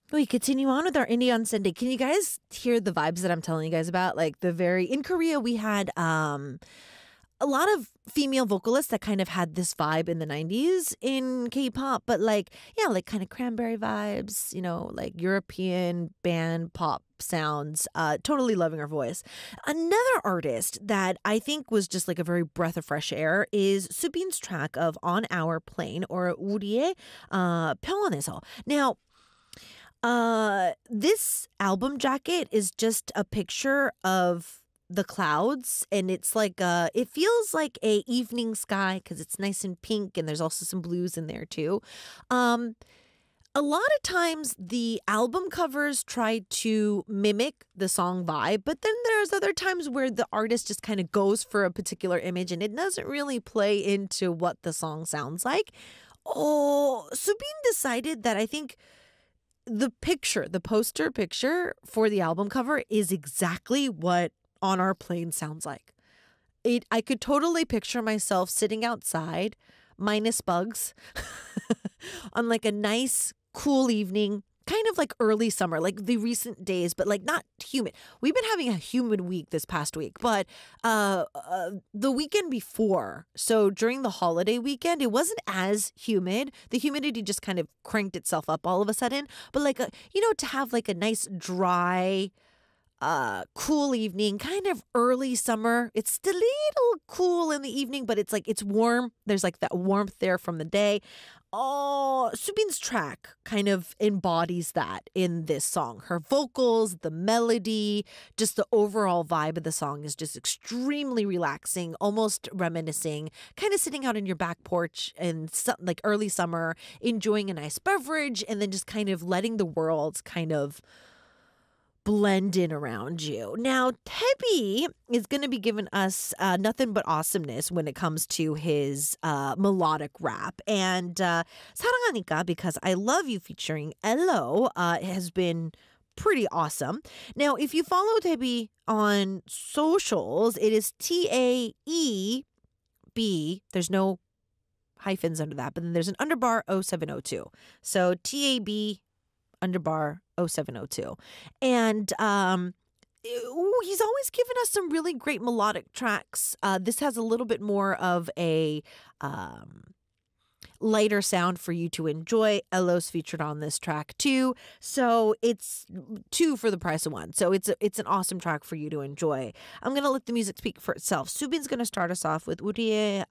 We continue on with our Indie on Sunday. Can you guys hear the vibes that I'm telling you guys about? Like in Korea, we had a lot of female vocalists that kind of had this vibe in the 90s in K-pop, but like kind of Cranberry vibes, like European band pop sounds. Totally loving her voice. Another artist that I think was just like a very breath of fresh air is Subin's track of On Our Plane, or 우리의 평원에서. Now, this album jacket is just a picture of the clouds, and it's like it feels like a evening sky because it's nice and pink, and there's also some blues in there too. A lot of times the album covers try to mimic the song vibe, but then there's other times where the artist just kind of goes for a particular image and it doesn't really play into what the song sounds like. Oh, Subin decided that I think the poster picture for the album cover is exactly what On Our Plane sounds like. I could totally picture myself sitting outside, minus bugs, on like a nice, cool evening, kind of like early summer, like the recent days, but like not humid. We've been having a humid week this past week, but the weekend before, so during the holiday weekend, it wasn't as humid. The humidity just kind of cranked itself up all of a sudden. But to have like a nice dry, cool evening, kind of early summer. It's a little cool in the evening, but it's warm. There's like that warmth there from the day. Oh, Subin's track kind of embodies that in this song. Her vocals, the melody, just the overall vibe of the song is just extremely relaxing, almost reminiscing, kind of sitting out in your back porch in like early summer, enjoying a nice beverage, and then just kind of letting the world kind of blend in around you. Now, Tebi is going to be giving us nothing but awesomeness when it comes to his melodic rap. And 사랑하니까, because I Love You featuring Elo, has been pretty awesome. Now, if you follow Tebi on socials, it is TAEB. There's no hyphens under that, but then there's an underbar 0702. So TAB underbar 0702. And he's always given us some really great melodic tracks. This has a little bit more of a lighter sound for you to enjoy. Elo's featured on this track too. So it's two for the price of one. So it's an awesome track for you to enjoy. I'm going to let the music speak for itself. Subin's going to start us off with 우리의